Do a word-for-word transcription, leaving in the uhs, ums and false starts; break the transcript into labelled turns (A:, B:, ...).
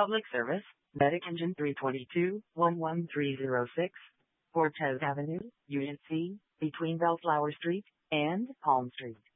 A: Public Service, Medic Engine three twenty-two, one one three zero six, Cortez Avenue, Unit C, between Bellflower Street and Palm Street.